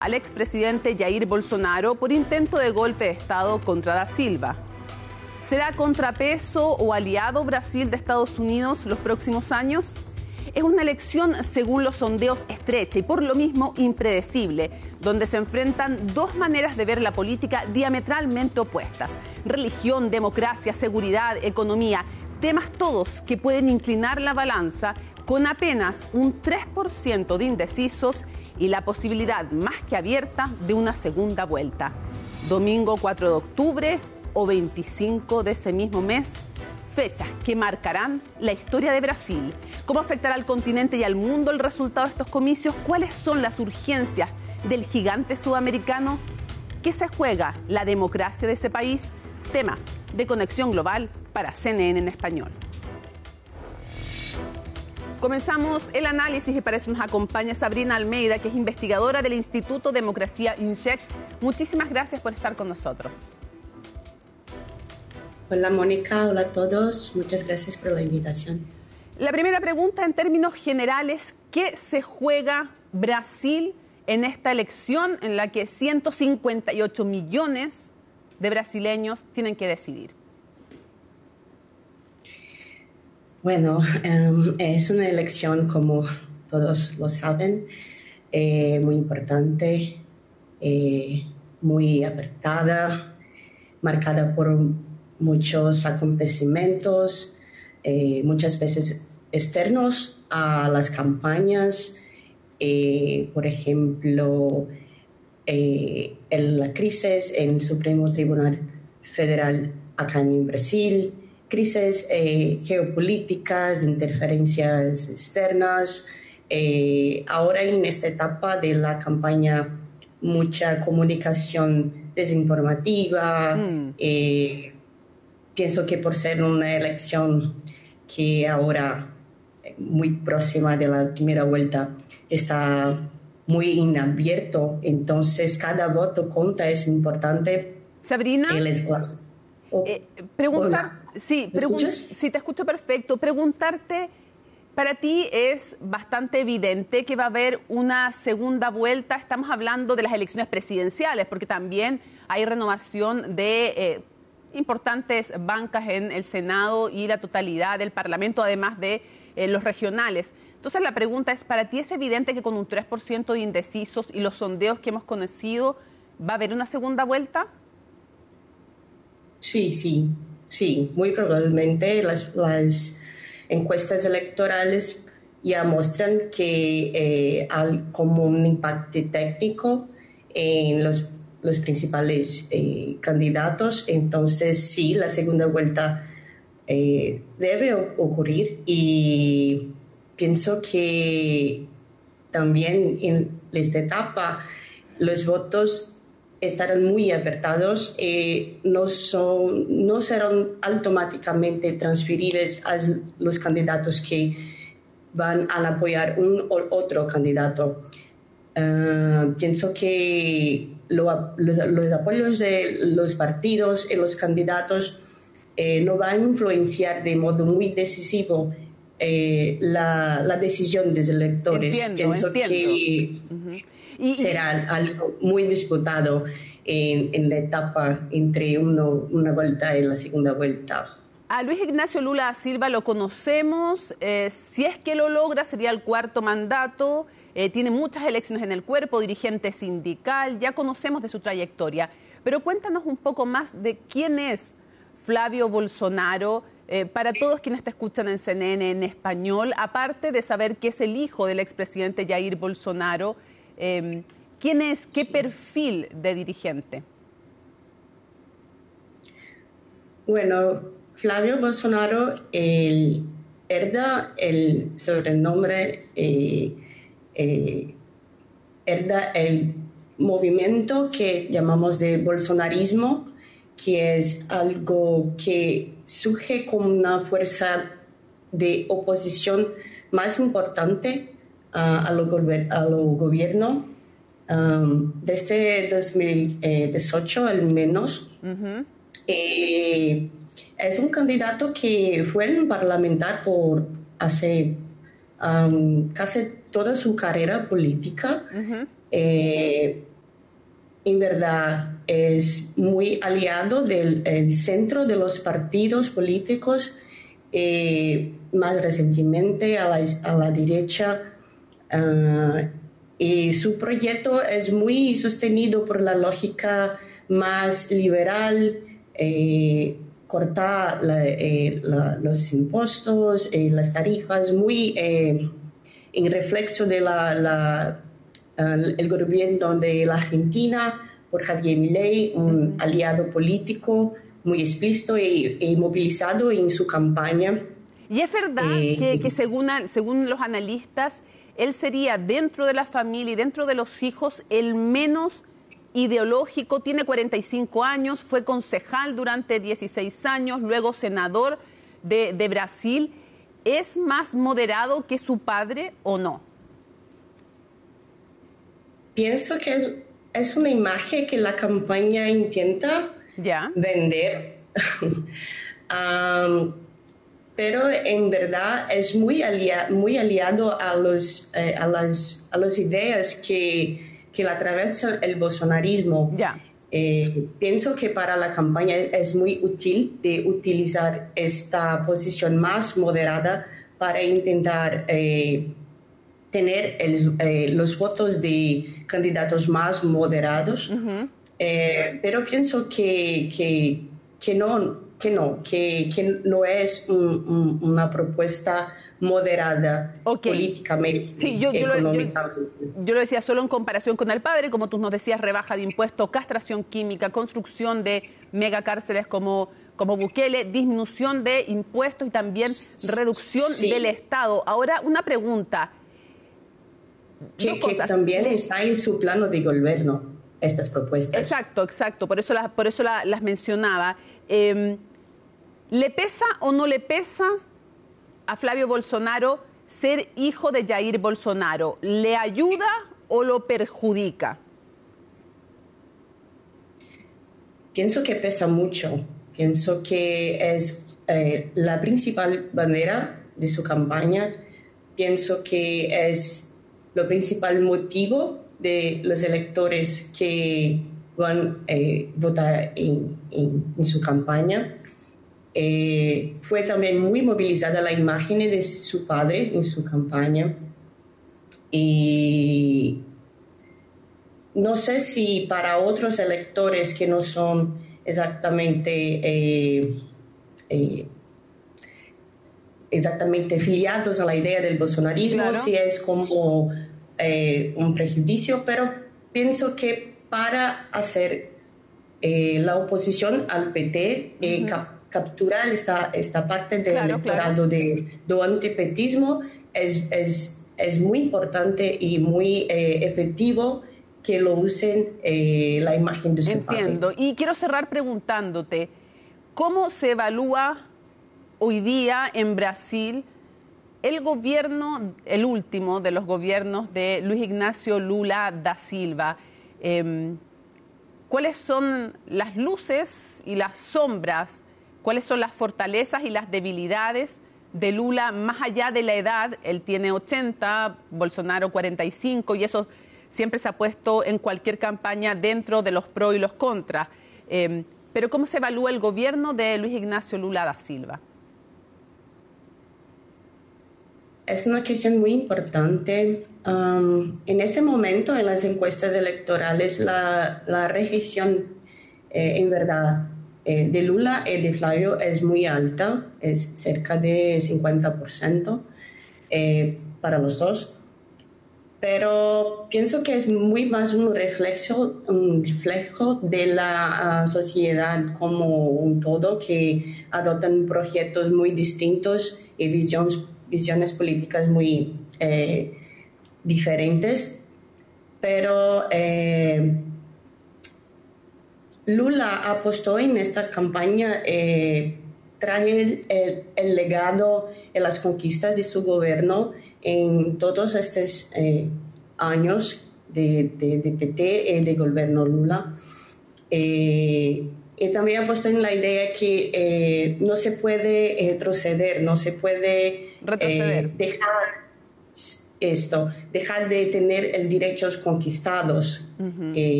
al expresidente Jair Bolsonaro por intento de golpe de Estado contra Da Silva. ¿Será contrapeso o aliado Brasil de Estados Unidos los próximos años? Es una elección, según los sondeos, estrecha y por lo mismo impredecible, donde se enfrentan dos maneras de ver la política diametralmente opuestas: religión, democracia, seguridad, economía, temas todos que pueden inclinar la balanza, con apenas un 3% de indecisos y la posibilidad más que abierta de una segunda vuelta. Domingo 4 de octubre o 25 de ese mismo mes, fechas que marcarán la historia de Brasil. ¿Cómo afectará al continente y al mundo el resultado de estos comicios? ¿Cuáles son las urgencias del gigante sudamericano? ¿Qué se juega la democracia de ese país? Tema de Conexión Global para CNN en español. Comenzamos el análisis y para eso nos acompaña Sabrina Almeida, que es investigadora del Instituto Democracia INCHEC. Muchísimas gracias por estar con nosotros. Hola Mónica, hola a todos, muchas gracias por la invitación. La primera pregunta en términos generales: ¿qué se juega Brasil en esta elección en la que 158 millones de brasileños tienen que decidir? Bueno, es una elección, como todos lo saben, muy importante, muy apretada, marcada por muchos acontecimientos, muchas veces externos a las campañas, por ejemplo, la crisis en el Supremo Tribunal Federal acá en Brasil, crisis geopolíticas, interferencias externas. Ahora en esta etapa de la campaña, mucha comunicación desinformativa. Pienso que por ser una elección que ahora, muy próxima de la primera vuelta, está muy en abierto, entonces cada voto cuenta, es importante. Sabrina, sí, te escucho perfecto. Preguntarte, para ti es bastante evidente que va a haber una segunda vuelta. Estamos hablando de las elecciones presidenciales, porque también hay renovación de importantes bancas en el Senado y la totalidad del Parlamento, además de los regionales. Entonces la pregunta es, ¿para ti es evidente que con un 3% de indecisos y los sondeos que hemos conocido va a haber una segunda vuelta? Sí, muy probablemente las encuestas electorales ya muestran que hay como un impacto técnico en los principales candidatos. Entonces sí, la segunda vuelta debe ocurrir, y pienso que también en esta etapa los votos estarán muy apretados, no serán automáticamente transferidos a los candidatos que van a apoyar un o otro candidato. Pienso que los apoyos de los partidos y los candidatos no van a influenciar de modo muy decisivo la decisión de los electores. Pienso que será algo muy disputado en la etapa entre una vuelta y la segunda vuelta. A Luis Ignacio Lula da Silva lo conocemos, si es que lo logra sería el cuarto mandato, tiene muchas elecciones en el cuerpo, dirigente sindical, ya conocemos de su trayectoria, pero cuéntanos un poco más de quién es Flavio Bolsonaro, para todos quienes te escuchan en CNN en español, aparte de saber que es el hijo del expresidente Jair Bolsonaro. ¿Quién es? ¿Qué perfil de dirigente? Bueno, Flavio Bolsonaro hereda el sobrenombre, hereda el movimiento que llamamos de bolsonarismo, que es algo que surge como una fuerza de oposición más importante a lo gobierno desde 2018 al menos. Es un candidato que fue un parlamentar por hace casi toda su carrera política. en verdad es muy aliado del centro de los partidos políticos, más recientemente a la derecha. Y su proyecto es muy sostenido por la lógica más liberal, cortar los impuestos, las tarifas, muy en reflejo de el gobierno de la Argentina por Javier Milei, un aliado político muy explícito y movilizado en su campaña. Y es verdad que según los analistas, él sería dentro de la familia y dentro de los hijos el menos ideológico. Tiene 45 años, fue concejal durante 16 años, luego senador de Brasil. ¿Es más moderado que su padre o no? Pienso que es una imagen que la campaña intenta vender. Pero en verdad es muy aliado a las ideas que atravesan el bolsonarismo. Pienso que para la campaña es muy útil de utilizar esta posición más moderada para intentar tener los votos de candidatos más moderados. Pero pienso que no es una propuesta moderada políticamente, económicamente. Yo lo decía solo en comparación con el padre, como tú nos decías, rebaja de impuestos, castración química, construcción de megacárceles como Bukele, disminución de impuestos y también reducción del Estado. Ahora, una pregunta. Que también está en su plano de gobierno, estas propuestas. Exacto, por eso las mencionaba. ¿Le pesa o no le pesa a Flavio Bolsonaro ser hijo de Jair Bolsonaro? ¿Le ayuda o lo perjudica? Pienso que pesa mucho. Pienso que es la principal bandera de su campaña. Pienso que es lo principal motivo de los electores que van a votar en su campaña. Fue también muy movilizada la imagen de su padre en su campaña. Y no sé si para otros electores que no son exactamente afiliados a la idea del bolsonarismo, si es como un prejuicio, pero pienso que para hacer la oposición al PT, capturar esta parte del electorado de antipetismo es muy importante y muy efectivo que lo usen la imagen de su padre. Entiendo. Y quiero cerrar preguntándote, ¿cómo se evalúa hoy día en Brasil el gobierno, el último de los gobiernos de Luis Ignacio Lula da Silva? ¿Cuáles son las luces y las sombras? ¿Cuáles son las fortalezas y las debilidades de Lula más allá de la edad? Él tiene 80, Bolsonaro 45 y eso siempre se ha puesto en cualquier campaña dentro de los pros y los contras. Pero ¿cómo se evalúa el gobierno de Luis Ignacio Lula da Silva? Es una cuestión muy importante. En este momento, en las encuestas electorales, la rejección, en verdad, de Lula y de Flavio es muy alta, es cerca de 50% para los dos. Pero pienso que es muy más un reflejo de la sociedad como un todo, que adoptan proyectos muy distintos y visiones políticas muy diferentes. Pero Lula apostó en esta campaña traer el legado y las conquistas de su gobierno en todos estos años de PT y de gobierno Lula. Y también apostó en la idea que no se puede retroceder, no se puede dejar de tener derechos conquistados.